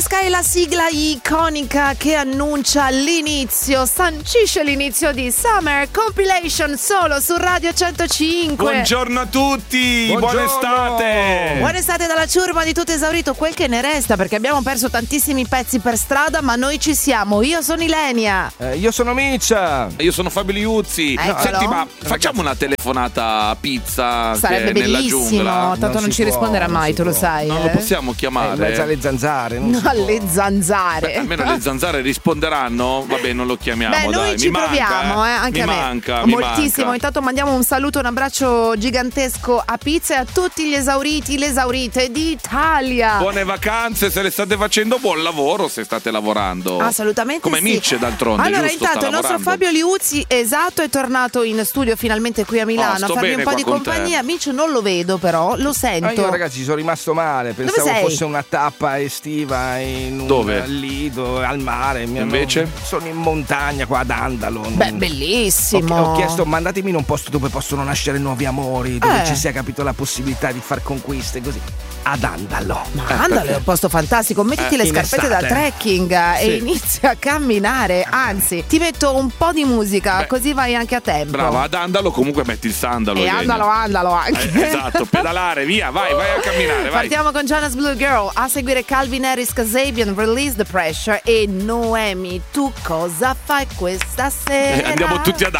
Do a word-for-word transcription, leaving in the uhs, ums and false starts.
Sky, la sigla iconica che annuncia l'inizio, sancisce l'inizio di Summer Compilation solo su Radio centocinque. Buongiorno a tutti, Buongiorno. buona estate. Buona estate dalla ciurma di tutto esaurito, quel che ne resta, perché abbiamo perso tantissimi pezzi per strada, ma noi ci siamo. Io sono Ilenia. Eh, io sono Miccia. Io sono Fabio Liuzzi. Eccolo. Senti, ma facciamo una telefonata a Pizza Sarebbe che è nella bellissimo, giungla. tanto non, Non ci si può, risponderà non mai, si tu lo può. sai. Non eh? lo possiamo Eh, in chiamare. mezzo alle zanzare. Non si No, può. alle zanzare. Beh, almeno le zanzare risponderanno. Vabbè, non lo chiamiamo. Beh, noi dai. ci mi proviamo, manca, eh, anche mi a me. manca, mi Moltissimo. manca. Intanto mandiamo un saluto, un abbraccio gigantesco a Pizza e a tutti gli esauriti, le esaurite d'Italia. Buone vacanze se le state facendo, buon lavoro se state lavorando. Assolutamente Come sì. Mitch d'altronde. Allora, giusto? intanto Sta il nostro lavorando. Fabio Liuzzi, esatto, è tornato in studio finalmente qui a Milano sto a farmi bene un po' qua di con te. compagnia. Mitch non lo vedo però, lo Ah, sento. io ragazzi sono rimasto male, pensavo sei? fosse una tappa estiva in un Dove? lido al mare. Mi hanno- Invece? Sono in montagna qua ad Andalo. Beh, Non- bellissimo. Ho, ho chiesto, mandatemi in un posto dove possono nascere nuovi amori, dove Eh. ci sia, capito, la possibilità di far conquiste così. Ad Andalo. Ma andale, è un posto fantastico. Mettiti Eh, le in scarpette da estate. trekking eh, e Sì. inizia a camminare. Anzi, ti metto un po' di musica, Beh, così vai anche a tempo. Brava, ad Andalo comunque metti il sandalo. E Ilenia. andalo, andalo anche. Eh, esatto, pedalare, via, vai, vai a camminare, vai. Partiamo con Jonas Blue Girl, a seguire Calvin Harris, Kasabian, Release the Pressure e Noemi. Tu cosa fai questa Eh, sera? andiamo tutti ad